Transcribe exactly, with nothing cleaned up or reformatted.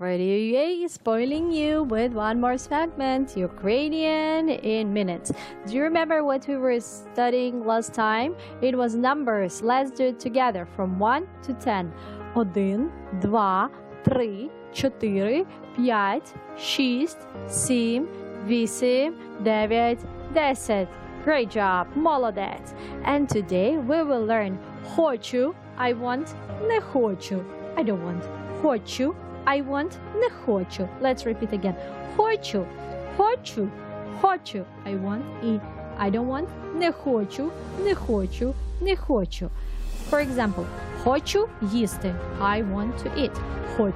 Radio U A is spoiling you with one more segment, Ukrainian in minutes. Do you remember what we were studying last time? It was numbers. Let's do it together from one to ten. Один, два, три, чотири, п'ять, шість, сім, вісім, дев'ять, десять. Great job, молодець. And today we will learn хочу, I want, не хочу. I don't want. Хочу, I want, не хочу. Let's repeat again. Хочу, хочу, хочу. I want і I don't want, не хочу, не хочу, не хочу. For example, хочу їсти. I want to eat. Хочу